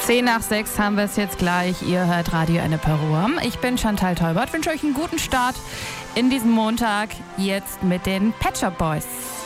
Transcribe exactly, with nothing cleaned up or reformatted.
Zehn nach sechs haben wir es jetzt gleich. Ihr hört Radio Ennepe Ruhr. Ich bin Chantal Teubert, wünsche euch einen guten Start in diesen Montag. Jetzt mit den Pet Shop Boys.